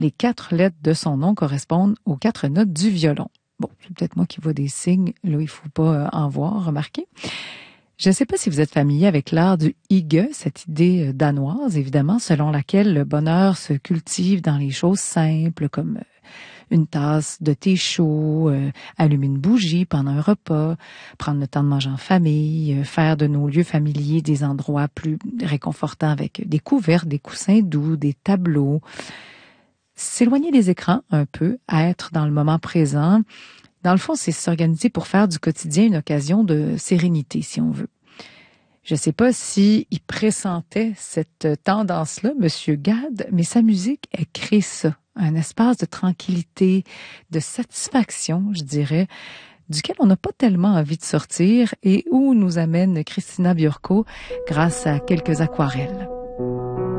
Les 4 lettres de son nom correspondent aux 4 notes du violon. Bon, c'est peut-être moi qui vois des signes. Là, il faut pas en voir, remarquez. Je ne sais pas si vous êtes familier avec l'art du hygge, cette idée danoise, évidemment, selon laquelle le bonheur se cultive dans les choses simples, comme une tasse de thé chaud, allumer une bougie pendant un repas, prendre le temps de manger en famille, faire de nos lieux familiers des endroits plus réconfortants avec des couverts, des coussins doux, des tableaux. S'éloigner des écrans un peu, être dans le moment présent. Dans le fond, c'est s'organiser pour faire du quotidien une occasion de sérénité, si on veut. Je ne sais pas s'il pressentait cette tendance-là, Monsieur Gad, mais sa musique, elle crée ça, un espace de tranquillité, de satisfaction, je dirais, duquel on n'a pas tellement envie de sortir et où nous amène Christina Björkö grâce à quelques aquarelles.